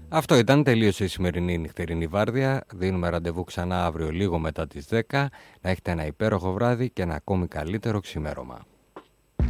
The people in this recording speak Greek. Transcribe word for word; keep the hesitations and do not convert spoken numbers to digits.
Αυτό ήταν, τελείωσε η σημερινή νυχτερινή βάρδια. Δίνουμε ραντεβού ξανά αύριο λίγο μετά τις δέκα. Να έχετε ένα υπέροχο βράδυ και ένα ακόμη καλύτερο ξημέρωμα.